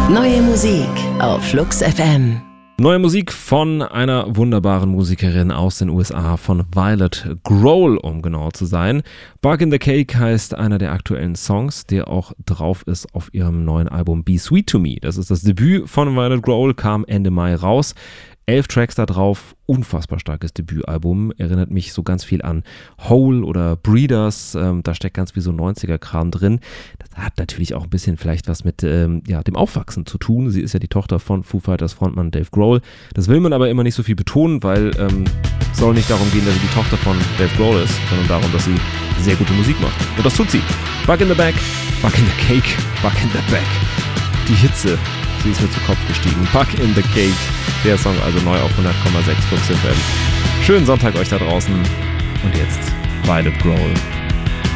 Neue Musik auf Flux FM. Neue Musik von einer wunderbaren Musikerin aus den USA, von Violet Grohl, um genau zu sein. Bug in the Cake heißt einer der aktuellen Songs, der auch drauf ist auf ihrem neuen Album Be Sweet to Me. Das ist das Debüt von Violet Grohl, kam Ende Mai raus. 11 Tracks da drauf, unfassbar starkes Debütalbum, erinnert mich so ganz viel an Hole oder Breeders, da steckt ganz viel so 90er-Kram drin. Das hat natürlich auch ein bisschen vielleicht was mit dem Aufwachsen zu tun. Sie ist ja die Tochter von Foo Fighters Frontmann Dave Grohl. Das will man aber immer nicht so viel betonen, weil es soll nicht darum gehen, dass sie die Tochter von Dave Grohl ist, sondern darum, dass sie sehr gute Musik macht. Und das tut sie. Bug in the Bag, Bug in the Cake, Bug in the Bag. Die Hitze, sie ist mir zu Kopf gestiegen. Bug in the Cake. Der Song also neu auf 100,6 Flux FM. Schönen Sonntag euch da draußen. Und jetzt Violet Grohl.